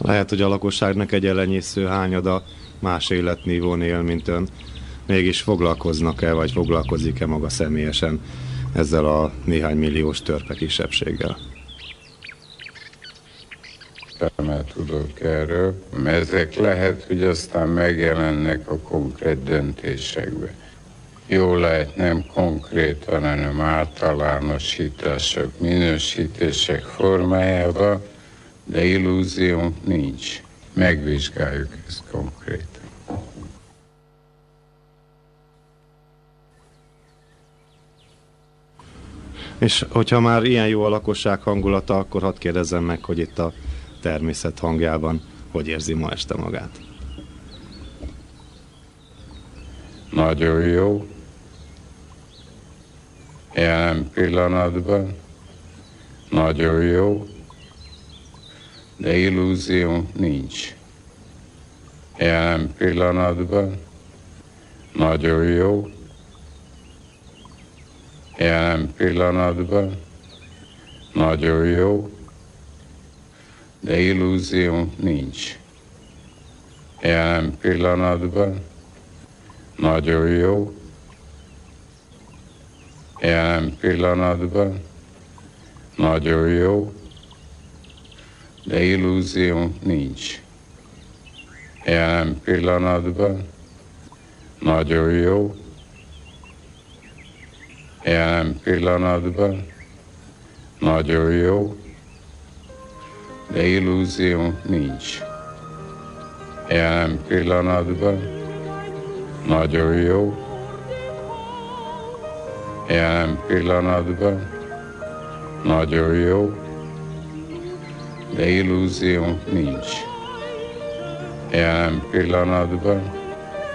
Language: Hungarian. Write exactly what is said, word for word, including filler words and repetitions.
Lehet, hogy a lakosságnak egy elenyésző hányada más életnívón él, mint ön. Mégis foglalkoznak-e, vagy foglalkozik-e maga személyesen ezzel a néhány milliós törpe kisebbséggel? Mert tudok erről. Ezek lehet, hogy aztán megjelennek a konkrét döntésekbe. Jó lehet nem konkrétan, hanem általánosítások, minősítések formájában, de illúziónk nincs. Megvizsgáljuk ezt konkrétan. És hogyha már ilyen jó a lakosság hangulata, akkor hadd kérdezzem meg, hogy itt a természet hangjában hogy érzi ma este magát? Nagyon jó. Jelen pillanatban. Nagyon jó. De illúziónk nincs. Jelen pillanatban. Nagyon jó. Jelen pillanatban. Nagyon jó. De illúziónk nincs. Jelen pillanatban. Nagyon jó. Jelen pillanatban. Nagyon jó. De illúziónk nincs. Jelen pillanatban. Nagyon jó. Jelen pillanatban. Nagyon jó. De illúziónk nincs. Jelen pillanatban. Nagyon jó. Jelen pillanatban. Nagyon jó. De illúziónk nincs. Jelen pillanatban.